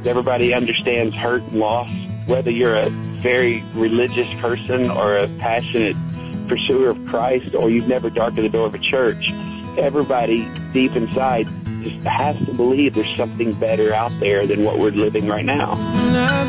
Everybody understands hurt and loss, whether you're a very religious person or a passionate pursuer of Christ, or you've never darkened the door of a church. Everybody deep inside just has to believe there's something better out there than what we're living right now.